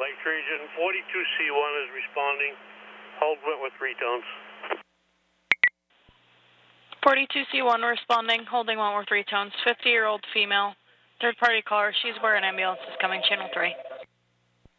Lake Region 42C1 is responding. Hold Wentworth 3 tones. 42C1 responding, holding Wentworth 3 tones. 50-year-old female. Third-party caller. She's where an ambulance is coming. Channel 3.